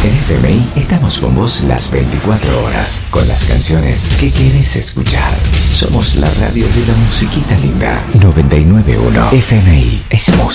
En FMI estamos con vos las 24 horas, con las canciones que querés escuchar. Somos la radio de la musiquita linda. 99.1 FMI es música.